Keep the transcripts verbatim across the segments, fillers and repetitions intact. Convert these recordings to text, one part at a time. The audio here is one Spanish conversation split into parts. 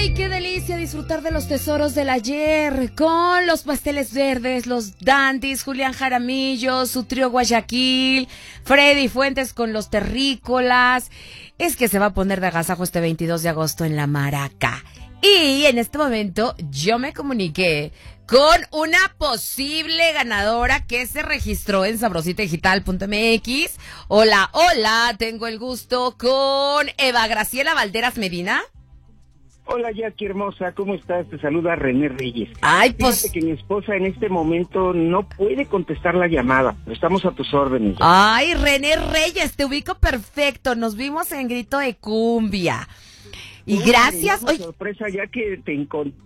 ¡Ay, qué delicia disfrutar de los tesoros del ayer! Con los pasteles verdes, los dandies, Julián Jaramillo, su trío Guayaquil, Freddy Fuentes con los terrícolas. Es que se va a poner de agasajo este veintidós de agosto en La Maraca. Y en este momento yo me comuniqué con una posible ganadora que se registró en sabrosita digital punto m x. Hola, hola, tengo el gusto con Eva Graciela Valderas Medina. Hola, Jackie hermosa, ¿cómo estás? Te saluda René Reyes. Ay, pues... Fíjate que mi esposa en este momento no puede contestar la llamada, pero estamos a tus órdenes. Ay, René Reyes, te ubico perfecto, nos vimos en Grito de Cumbia. Y Uy, gracias... Una sorpresa ya que te encontré.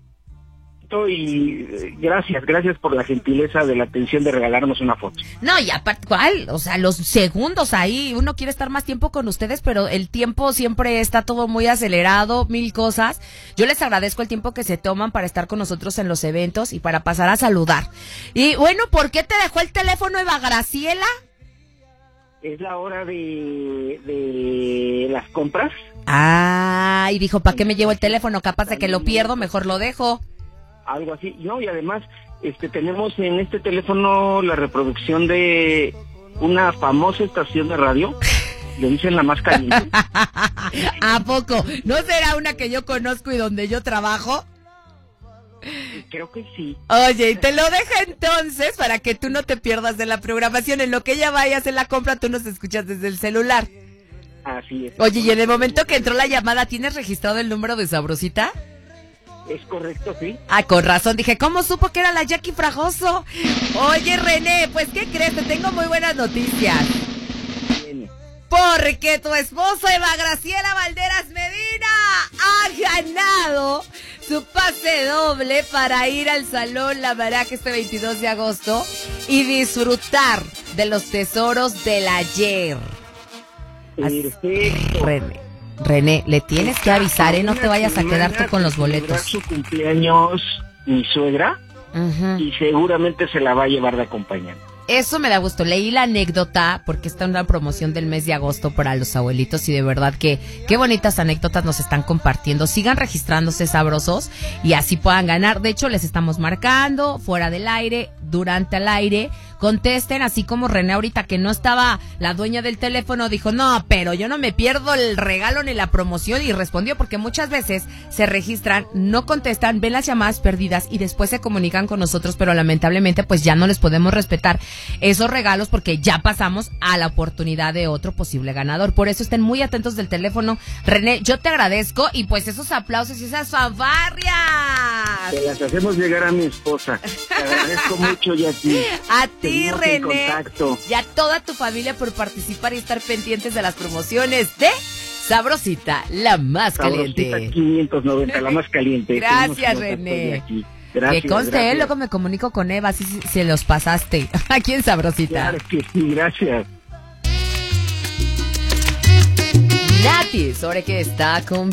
Y gracias, gracias por la gentileza de la atención de regalarnos una foto. No, y aparte, ¿cuál? O sea, los segundos ahí, uno quiere estar más tiempo con ustedes, pero el tiempo siempre está todo muy acelerado, mil cosas. Yo les agradezco el tiempo que se toman para estar con nosotros en los eventos y para pasar a saludar. Y bueno, ¿por qué te dejó el teléfono Eva Graciela? Es la hora de, de las compras. Ah, y dijo, ¿para qué me llevo el teléfono? Capaz de que lo pierdo, mejor lo dejo. Algo así, no, y además este tenemos en este teléfono la reproducción de una famosa estación de radio, le dicen La Más Caliente. ¿A poco? ¿No será una que yo conozco y donde yo trabajo? Creo que sí. Oye, y te lo deja entonces para que tú no te pierdas de la programación. En lo que ella vaya a hacer la compra, tú nos escuchas desde el celular. Así es. Oye, y en el momento que entró la llamada, ¿tienes registrado el número de Sabrosita? Es correcto, sí. Ah, con razón, dije, ¿cómo supo que era la Jackie Fragoso? Oye, René, pues, ¿qué crees? Te tengo muy buenas noticias. Bien. Porque tu esposo Eva Graciela Valderas Medina ha ganado su pase doble para ir al Salón La Maraca este veintidós de agosto y disfrutar de los tesoros del ayer. Perfecto. René. René, le tienes que avisar, ¿eh? No te vayas a quedar tú con los boletos. Su cumpleaños mi suegra, uh-huh. Y seguramente se la va a llevar de acompañante. Eso me da gusto. Leí la anécdota porque está en una promoción del mes de agosto para los abuelitos y de verdad que qué bonitas anécdotas nos están compartiendo. Sigan registrándose sabrosos y así puedan ganar. De hecho, les estamos marcando fuera del aire, durante el aire. Contesten, así como René ahorita que no estaba la dueña del teléfono, dijo, no, pero yo no me pierdo el regalo ni la promoción, y respondió porque muchas veces se registran, no contestan, ven las llamadas perdidas y después se comunican con nosotros, pero lamentablemente pues ya no les podemos respetar esos regalos porque ya pasamos a la oportunidad de otro posible ganador. Por eso estén muy atentos del teléfono. René, yo te agradezco y pues esos aplausos y esas fanfarrias. Te las hacemos llegar a mi esposa. Te agradezco mucho, Jackie. A ti, René, y a toda tu familia por participar y estar pendientes de las promociones de Sabrosita, la más caliente. Sabrosita quinientos noventa, la más caliente. Gracias, René. Gracias, que conste, gracias. Luego me comunico con Eva, si si, si los pasaste. Aquí en Sabrosita. Claro que sí, gracias. Nati, sobre que está con